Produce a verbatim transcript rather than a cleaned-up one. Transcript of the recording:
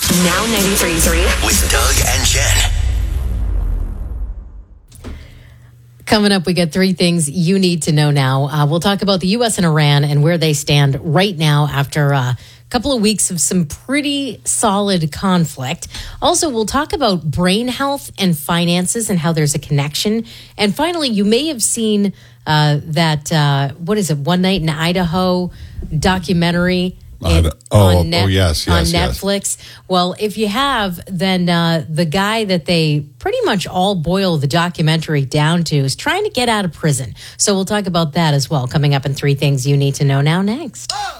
Now ninety-three point three with Doug and Jen. Coming up, we got three things you need to know now. Uh, we'll talk about the U S and Iran and where they stand right now after a couple of weeks of some pretty solid conflict. Also, we'll talk about brain health and finances and how there's a connection. And finally, you may have seen uh, that, uh, what is it, One Night in Idaho documentary. In, uh, oh, on Net, oh, yes, yes, on Netflix. Yes. Well, if you have, then uh, the guy that they pretty much all boil the documentary down to is trying to get out of prison. So we'll talk about that as well, coming up in Three Things You Need to Know Now next.